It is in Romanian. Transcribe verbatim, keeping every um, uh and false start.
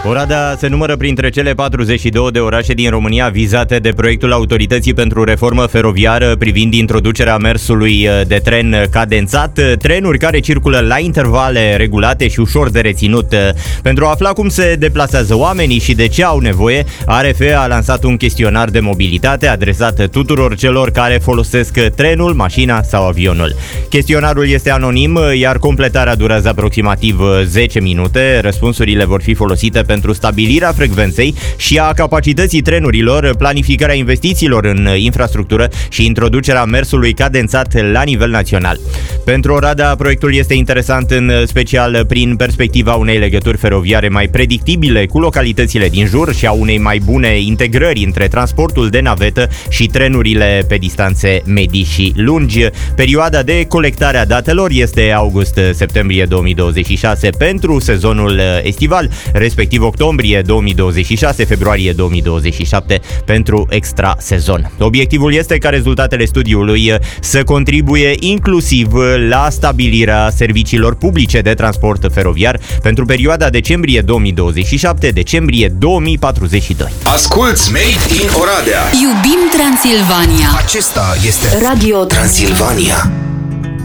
Oradea se numără printre cele patruzeci și două de orașe din România vizate de proiectul Autorității pentru Reformă Feroviară privind introducerea mersului de tren cadențat, trenuri care circulă la intervale regulate și ușor de reținut. Pentru a afla cum se deplasează oamenii și de ce au nevoie, A R F a lansat un chestionar de mobilitate adresat tuturor celor care folosesc trenul, mașina sau avionul. Chestionarul este anonim, iar completarea durează aproximativ zece minute. Răspunsurile vor fi folosite pentru stabilirea frecvenței și a capacității trenurilor, planificarea investițiilor în infrastructură și introducerea mersului cadențat la nivel național. Pentru Oradea, proiectul este interesant în special prin perspectiva unei legături feroviare mai predictibile cu localitățile din jur și a unei mai bune integrări între transportul de navetă și trenurile pe distanțe medii și lungi. Perioada de colectare a datelor este august-septembrie două mii douăzeci și șase pentru sezonul estival, respectiv octombrie două mii douăzeci și șase, februarie două mii douăzeci și șapte pentru extra sezon. Obiectivul este ca rezultatele studiului să contribuie inclusiv la stabilirea serviciilor publice de transport feroviar pentru perioada decembrie două mii douăzeci și șapte-decembrie două mii patruzeci și doi. Asculți Made in Oradea. Iubim Transilvania. Acesta este Radio Transilvania.